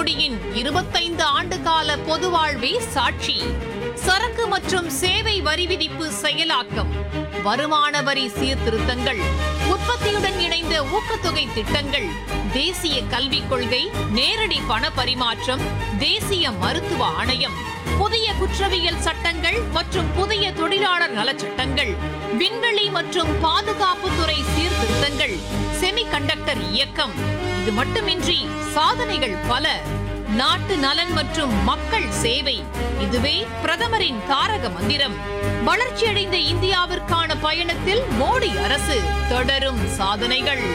மோடியின் 25 ஆண்டு கால பொது வாழ்வே சாட்சி. சரக்கு மற்றும் சேவை வரி விதிப்பு செயலாக்கம், வருமான வரி சீர்திருத்தங்கள், உற்பத்தியுடன் இணைந்த ஊக்கத்தொகை திட்டங்கள், தேசிய கல்விக் கொள்கை, நேரடி பண பரிமாற்றம், தேசிய மருத்துவ ஆணையம், புதிய குற்றவியல் சட்டங்கள் மற்றும் புதிய தொழிலாளர் நலச்சட்டங்கள், விண்வெளி மற்றும் பாதுகாப்புத்துறை சீர்திருத்தங்கள், செமிகண்டக்டர் இயக்கம். இது மட்டுமின்றி சாதனைகள் பல. நாட்டு நலன் மற்றும் மக்கள் சேவை, இதுவே பிரதமரின் தாரக மந்திரம். வளர்ச்சியடைந்த இந்தியாவிற்கான பயணத்தில் மோடி அரசு, தொடரும் சாதனைகள்.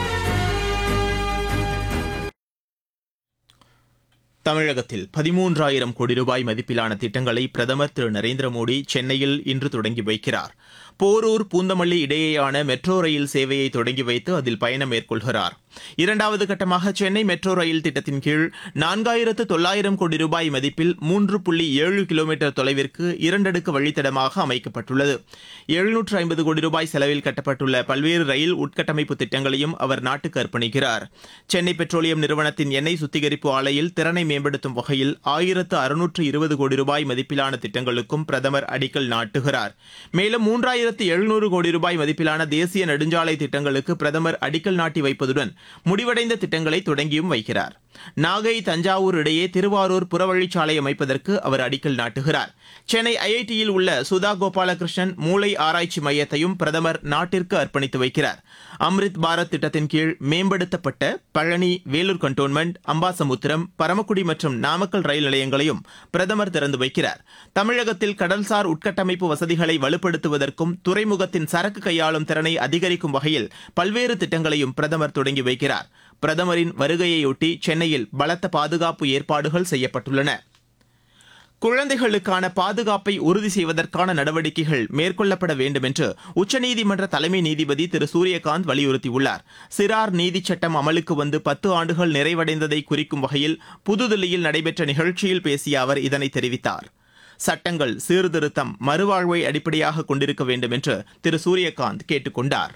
தமிழகத்தில் 13,000 கோடி ரூபாய் மதிப்பிலான திட்டங்களை பிரதமர் திரு நரேந்திர மோடி சென்னையில் இன்று தொடங்கி வைக்கிறார். போரூர் பூந்தமல்லி இடையேயான மெட்ரோ ரயில் சேவையை தொடங்கி வைத்து அதில் பயணம் மேற்கொள்கிறார். இரண்டாவது கட்டமாக சென்னை மெட்ரோ ரயில் திட்டத்தின் கீழ் 4,900 கோடி ரூபாய் மதிப்பில் 3.7 கிலோமீட்டர் தொலைவிற்கு இரண்டடுக்கு வழித்தடமாக அமைக்கப்பட்டுள்ளது. 750 கோடி ரூபாய் செலவில் கட்டப்பட்டுள்ள பல்வேறு ரயில் உட்கட்டமைப்பு திட்டங்களையும் அவர் நாட்டுக்கு அர்ப்பணிக்கிறார். சென்னை பெட்ரோலியம் நிறுவனத்தின் எண்ணெய் சுத்திகரிப்பு ஆலையில் திறனை மேம்படுத்தும் வகையில் 1,620 கோடி ரூபாய் மதிப்பிலான திட்டங்களுக்கும் பிரதமர் அடிக்கல் நாட்டுகிறார். மேலும் 3,700 கோடி ரூபாய் மதிப்பிலான தேசிய நெடுஞ்சாலை திட்டங்களுக்கு பிரதமர் அடிக்கல் நாட்டி வைப்பதுடன் முடிவடைந்த திட்டங்களை தொடங்கியும் வைக்கிறார். நாகை தஞ்சாவூர் இடையே திருவாரூர் புறவழிச்சாலை அமைப்பதற்கு அவர் அடிக்கல் நாட்டுகிறார். சென்னை ஐஐடியில் உள்ள சுதா கோபாலகிருஷ்ணன் மூளை ஆராய்ச்சி மையத்தையும் பிரதமர் நாட்டிற்கு அர்ப்பணித்து வைக்கிறார். அம்ரித் பாரத் திட்டத்தின் கீழ் மேம்படுத்தப்பட்ட பழனி, வேலூர் கண்டோன்மெண்ட், அம்பாசமுத்திரம், பரமக்குடி மற்றும் நாமக்கல் ரயில் நிலையங்களையும் பிரதமர் திறந்து வைக்கிறார். தமிழகத்தில் கடல்சார் உட்கட்டமைப்பு வசதிகளை வலுப்படுத்துவதற்கும் துறைமுகத்தின் சரக்கு கையாளும் திறனை அதிகரிக்கும் வகையில் பல்வேறு திட்டங்களையும் பிரதமர் தொடங்கி வைக்கிறார். பிரதமரின் வருகையையொட்டி சென்னையில் பலத்த பாதுகாப்பு ஏற்பாடுகள் செய்யப்பட்டுள்ளன. குழந்தைகளுக்கான பாதுகாப்பை உறுதி செய்வதற்கான நடவடிக்கைகள் மேற்கொள்ளப்பட வேண்டும் என்று உச்சநீதிமன்ற தலைமை நீதிபதி திரு சூரியகாந்த் வலியுறுத்தியுள்ளார். சிறார் நீதிச் சட்டம் அமலுக்கு வந்து 10 ஆண்டுகள் நிறைவடைந்ததை குறிக்கும் வகையில் புதுதில்லியில் நடைபெற்ற நிகழ்ச்சியில் பேசிய அவர் இதனை தெரிவித்தார். சட்டங்கள் சீர்திருத்தம், மறுவாழ்வை அடிப்படையாக கொண்டிருக்க வேண்டும் என்று திரு சூரியகாந்த் கேட்டுக் கொண்டார்.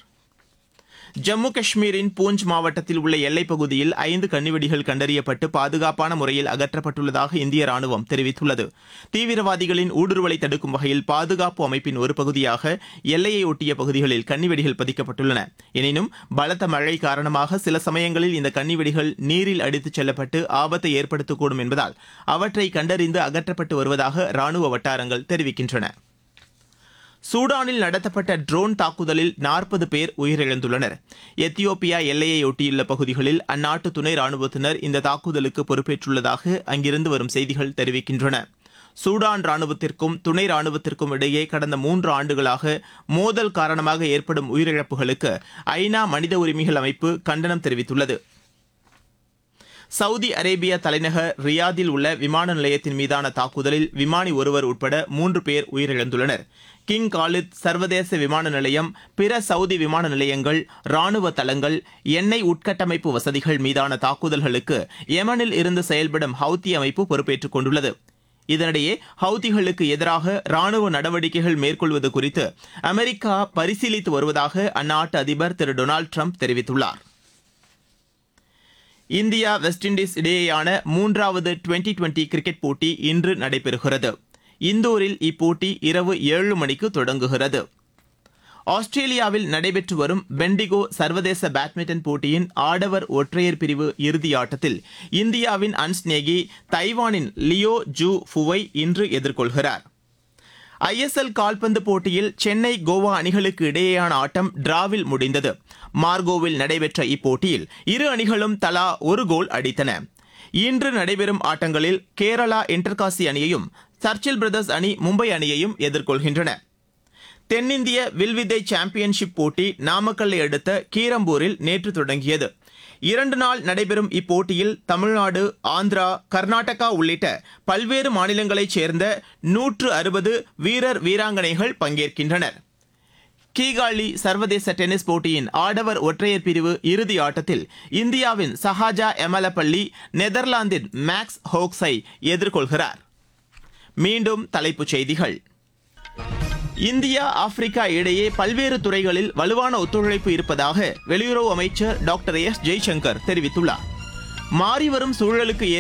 ஜம்மு காஷ்மீரின் பூஞ்ச் மாவட்டத்தில் உள்ள எல்லைப் பகுதியில் 5 கன்னிவெடிகள் கண்டறியப்பட்டு பாதுகாப்பான முறையில் அகற்றப்பட்டுள்ளதாக இந்திய ராணுவம் தெரிவித்துள்ளது. தீவிரவாதிகளின் ஊடுருவலை தடுக்கும் வகையில் பாதுகாப்பு அமைப்பின் ஒரு பகுதியாக எல்லையை ஒட்டிய பகுதிகளில் கன்னிவெடிகள் பதிக்கப்பட்டுள்ளன. எனினும் பலத்த மழை காரணமாக சில சமயங்களில் இந்த கன்னிவெடிகள் நீரில் அடித்துச் செல்லப்பட்டு ஆபத்தை ஏற்படுத்தக்கூடும் என்பதால் அவற்றை கண்டறிந்து அகற்றப்பட்டு வருவதாக ராணுவ வட்டாரங்கள் தெரிவிக்கின்றன. சூடானில் நடத்தப்பட்ட ட்ரோன் தாக்குதலில் 40 பேர் உயிரிழந்துள்ளனர். எத்தியோப்பியா எல்லையையொட்டியுள்ள பகுதிகளில் அந்நாட்டு துணை ராணுவத்தினர் இந்த தாக்குதலுக்கு பொறுப்பேற்றுள்ளதாக அங்கிருந்து வரும் செய்திகள் தெரிவிக்கின்றன. சூடான் ராணுவத்திற்கும் துணை ராணுவத்திற்கும் இடையே கடந்த 3 ஆண்டுகளாக மோதல் காரணமாக ஏற்படும் உயிரிழப்புகளுக்கு ஐநா மனித உரிமைகள் அமைப்பு கண்டனம் தெரிவித்துள்ளது. சவுதி அரேபியா தலைநகர் ரியாதில் உள்ள விமான நிலையத்தின் மீதான தாக்குதலில் விமானி ஒருவர் உட்பட 3 பேர் உயிரிழந்துள்ளனர். கிங் காலித் சர்வதேச விமான நிலையம், பிற சவுதி விமான நிலையங்கள், ராணுவ தளங்கள், எண்ணெய் உட்கட்டமைப்பு வசதிகள் மீதான தாக்குதல்களுக்கு யெமனில் இருந்து செயல்படும் ஹவுத்தி அமைப்பு பொறுப்பேற்றுக் கொண்டுள்ளது. இதனிடையே ஹவுதிகளுக்கு எதிராக ராணுவ நடவடிக்கைகள் மேற்கொள்வது குறித்து அமெரிக்கா பரிசீலித்து வருவதாக அந்நாட்டு அதிபர் திரு டொனால்டு டிரம்ப் தெரிவித்துள்ளார். இந்தியா வெஸ்ட் இண்டீஸ் இடையேயான 3வது டுவெண்டி கிரிக்கெட் போட்டி இன்று நடைபெறுகிறது. இந்தூரில் இப்போட்டி இரவு 7 மணிக்கு தொடங்குகிறது. ஆஸ்திரேலியாவில் நடைபெற்று வரும் பெண்டிகோ சர்வதேச பேட்மிண்டன் போட்டியின் ஆடவர் ஒற்றையர் பிரிவு இறுதி ஆட்டத்தில் இந்தியாவின் அன்ஸ் நேகி தைவானின் லியோ ஜூ ஃபுவை இன்று எதிர்கொள்கிறார். ஐஎஸ்எல் கால்பந்து போட்டியில் சென்னை, கோவா அணிகளுக்கு இடையேயான ஆட்டம் டிராவில் முடிந்தது. மார்கோவில் நடைபெற்ற இப்போட்டியில் இரு அணிகளும் தலா ஒரு கோல் அடித்தன. இன்று நடைபெறும் ஆட்டங்களில் கேரளா இன்டர்காசி அணியையும் சர்ச்சில் பிரதர்ஸ் அணி மும்பை அணியையும் எதிர்கொள்கின்றன. தென்னிந்திய வில்வித்தை சாம்பியன்ஷிப் போட்டி நாமக்கல்லை அடுத்த கீரம்பூரில் நேற்று தொடங்கியது. 2 நாள் நடைபெறும் இப்போட்டியில் தமிழ்நாடு, ஆந்திரா, கர்நாடகா உள்ளிட்ட பல்வேறு மாநிலங்களைச் சேர்ந்த 160 வீரர் வீராங்கனைகள் பங்கேற்கின்றனர். கீகாலி சர்வதேச டென்னிஸ் போட்டியின் ஆடவர் ஒற்றையர் பிரிவு இறுதி ஆட்டத்தில் இந்தியாவின் சஹாஜா எமலப்பள்ளி நெதர்லாந்தின் மேக்ஸ் ஹோக்ஸை எதிர்கொள்கிறார். மீண்டும் தலைப்புச் செய்திகள். இந்தியா, ஆப்பிரிக்கா இடையே பல்வேறு துறைகளில் வலுவான ஒத்துழைப்பு இருப்பதாக வெளியுறவு அமைச்சர் டாக்டர் எஸ். ஜெய்சங்கர் தெரிவித்துள்ளார். மாறிவரும் சூழலுக்கு